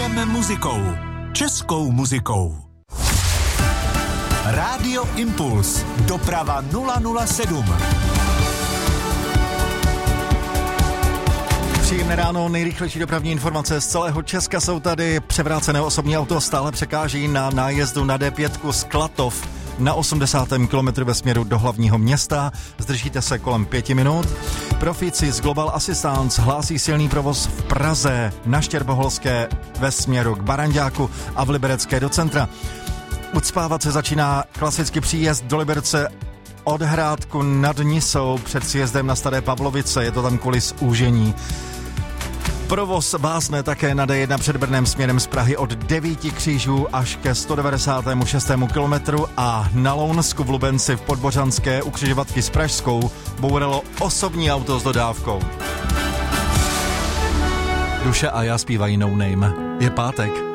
Milujeme muzikou. Českou muzikou. Rádio Impuls. Doprava 007. Příjemné ráno, nejrychlejší dopravní informace z celého Česka jsou tady. Převrácené osobní auto stále překáží na nájezdu na D5 z Klatov na 80. kilometru ve směru do hlavního města. Zdržíte se kolem 5 minut. Profíci z Global Assistance hlásí silný provoz v Praze, na Štěrboholské ve směru k Baranďáku a v Liberecké do centra. Ucpávat se začíná klasický příjezd do Liberce od Hrádku nad Nisou před sjezdem na Staré Pavlovice. Je to tam kvůli zúžení. Provoz vázne také na D1 před Brnem směrem z Prahy od 9 Křížů až ke 196. kilometru a na Lounsku v Lubenci v Podbořanské u křižovatky s Pražskou bouralo osobní auto s dodávkou. Duše a já zpívají No Name. Je pátek.